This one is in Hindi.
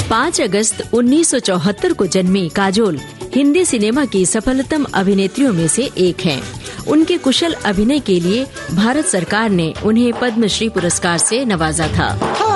5 अगस्त 1974 को जन्मी काजोल हिंदी सिनेमा की सफलतम अभिनेत्रियों में से एक हैं। उनके कुशल अभिनय के लिए भारत सरकार ने उन्हें पद्मश्री पुरस्कार से नवाजा था।